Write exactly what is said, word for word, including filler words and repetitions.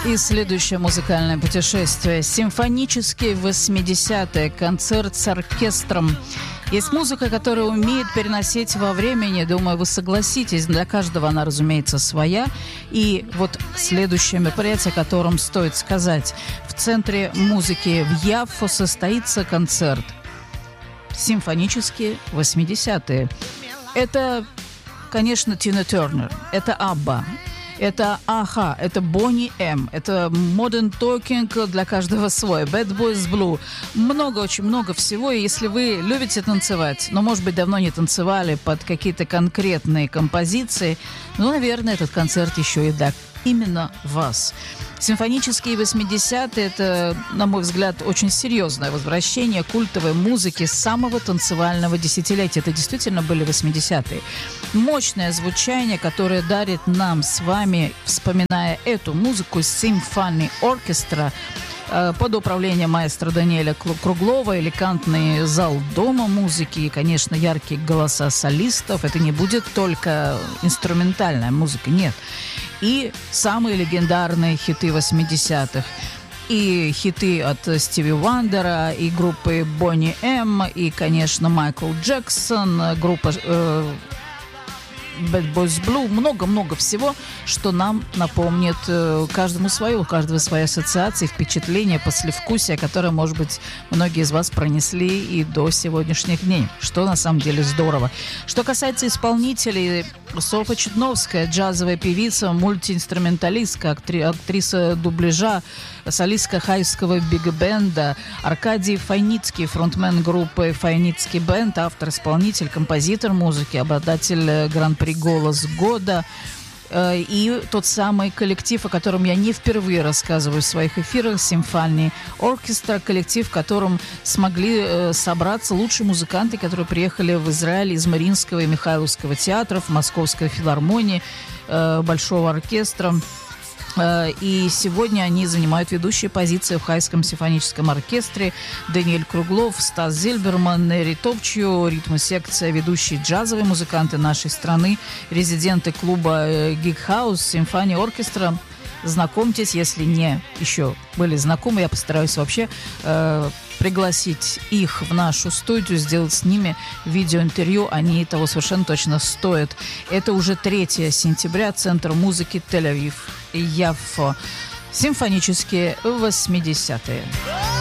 И следующее музыкальное путешествие. Симфонические восьмидесятые. Концерт с оркестром. Есть музыка, которая умеет переносить во времени. Думаю, вы согласитесь. Для каждого она, разумеется, своя. И вот следующее мероприятие, о котором стоит сказать. В Центре музыки в Яффо состоится концерт. Симфонические восьмидесятые. Это, конечно, Тина Тернер. Это Абба. Это Аха, это Бонни М, это Modern Talking, для каждого свой, Bad Boys Blue. Много, очень много всего. И если вы любите танцевать, но, может быть, давно не танцевали под какие-то конкретные композиции, ну, наверное, этот концерт еще и для именно вас. Симфонические восьмидесятые – это, на мой взгляд, очень серьезное возвращение культовой музыки самого танцевального десятилетия. Это действительно были восьмидесятые. Мощное звучание, которое дарит нам с вами, вспоминая эту музыку, Symphony Orchestra под управлением маэстро Даниэля Круглова, элегантный зал Дома музыки и, конечно, яркие голоса солистов. Это не будет только инструментальная музыка, нет. И самые легендарные хиты восьмидесятых. И хиты от Стиви Уандера, и группы Бонни М, и, конечно, Майкл Джексон, группа э, Bad Boys Blue, много-много всего, что нам напомнит э, каждому свое, у каждого свои ассоциации, впечатления, послевкусия, которые, может быть, многие из вас пронесли и до сегодняшних дней, что на самом деле здорово. Что касается исполнителей, Софа Чудновская, джазовая певица, мультиинструменталистка, актри- актриса дубляжа, солистка хайского биг-бенда, Аркадий Файницкий, фронтмен группы Файницкий бенд, автор-исполнитель, композитор музыки, обладатель гран-при «Голос года». И тот самый коллектив, о котором я не впервые рассказываю в своих эфирах, Symphony Orchestra, коллектив, в котором смогли собраться лучшие музыканты, которые приехали в Израиль из Мариинского и Михайловского театров, Московской филармонии, Большого оркестра. И сегодня они занимают ведущие позиции в Хайском симфоническом оркестре. Даниэль Круглов, Стас Зильберман, Нери Топчио, ритм-секция, ведущие джазовые музыканты нашей страны, резиденты клуба Gig House, Symphony Orchestra. Знакомьтесь, если не еще были знакомы, я постараюсь вообще э, пригласить их в нашу студию, сделать с ними видеоинтервью. Они того совершенно точно стоят. Это уже третьего сентября, Центр музыки Тель-Авив, Яффо. Симфонические восьмидесятые.